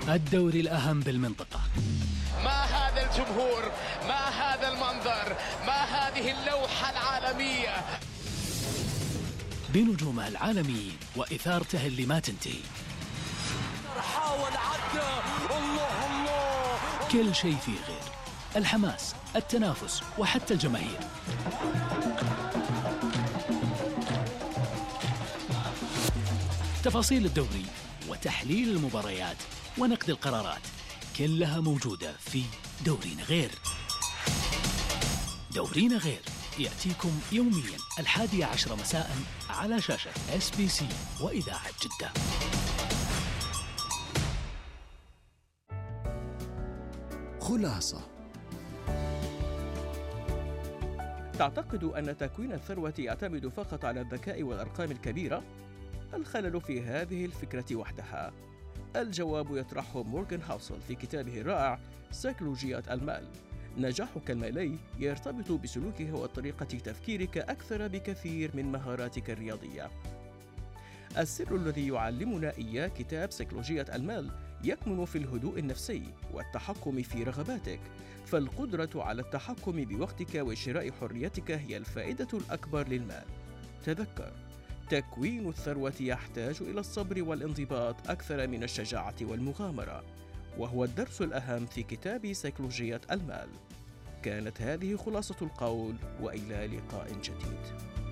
الدوري الأهم بالمنطقة. ما هذا الجمهور، ما هذا المنظر، ما هذه اللوحة العالمية بنجومه العالميين وإثارته اللي ما تنتهي. حاول عدى، الله كل شيء فيه غير الحماس، التنافس وحتى الجماهير. تفاصيل الدوري وتحليل المباريات ونقد القرارات كلها موجودة في دورينا غير. دورينا غير يأتيكم يومياً 11 مساء على شاشة SBC وإذاعة جدة. خلاصة. تعتقد أن تكوين الثروة يعتمد فقط على الذكاء والأرقام الكبيرة؟ الخلل في هذه الفكرة وحدها. الجواب يطرحه مورغان هاوسل في كتابه الرائع سيكولوجية المال. نجاحك المالي يرتبط بسلوكك وطريقة تفكيرك أكثر بكثير من مهاراتك الرياضية. السر الذي يعلمنا إياه كتاب سيكولوجية المال يكمن في الهدوء النفسي والتحكم في رغباتك، فالقدرة على التحكم بوقتك وشراء حريتك هي الفائدة الأكبر للمال. تذكر، تكوين الثروة يحتاج إلى الصبر والانضباط أكثر من الشجاعة والمغامرة، وهو الدرس الأهم في كتاب سيكولوجية المال. كانت هذه خلاصة القول، وإلى لقاء جديد.